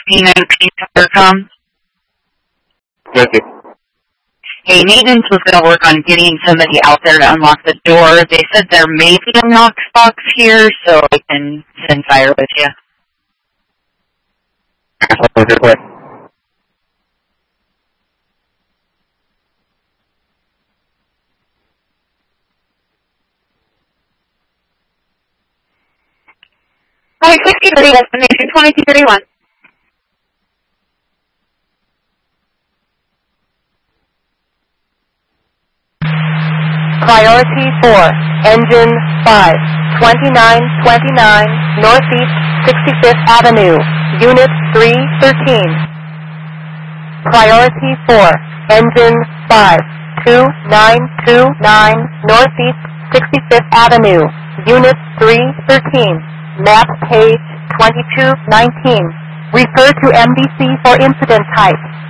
1619.com. Thank you. Hey, maintenance was going to work on getting somebody out there to unlock the door. They said there may be a Knox box here, so I can send fire with you. Good way. Hi, 6030, destination 2231. Priority 4, Engine 5, 2929 Northeast 65th Avenue, Unit 313. Priority 4, Engine 5, 2929 Northeast 65th Avenue, Unit 313. Map page 2219. Refer to MDC for incident type.